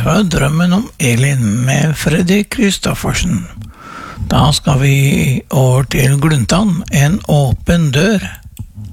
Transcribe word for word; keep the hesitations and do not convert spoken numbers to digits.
høre Drømmen om Elin med Freddy Kristoffersen. Da skal vi over til Gluntan, en åpen dør.